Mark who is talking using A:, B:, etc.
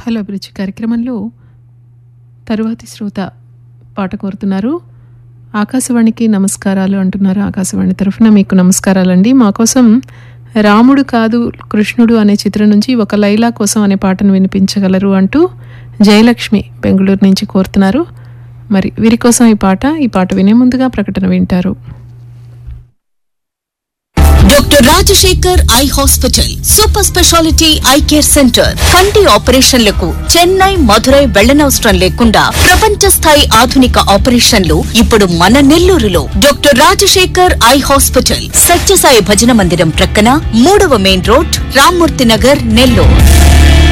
A: Hello అభిరుచి కార్యక్రమంలో తరువాతి శ్రోత పాట కోరుతున్నారు. ఆకాశవాణికి నమస్కారాలు అంటున్నారు. ఆకాశవాణి తరఫున మీకు నమస్కారాలండి. మా కోసం రాముడు కాదు కృష్ణుడు అనే చిత్రం నుంచి ఒక లైలా కోసం అనే పాటను వినిపించగలరు అంటూ జయలక్ష్మి బెంగళూరు నుంచి కోరుతున్నారు. మరి వీరి కోసం ఈ పాట వినే ముందుగా ప్రకటన వింటారు.
B: Doctor Rajasekhar eye hospital super speciality eye care centre. కంటి ఆపరేషన్లకు చెన్నై, మధురై వెళ్లనవసరం లేకుండా ప్రపంచ స్థాయి ఆధునిక ఆపరేషన్లు ఇప్పుడు మన నెల్లూరులో. Doctor Rajasekhar eye hospital, Sathya Sai భజన మందిరం ప్రక్కన 3వ మెయిన్ రోడ్, రామ్మూర్తి నగర్, నెల్లూరు.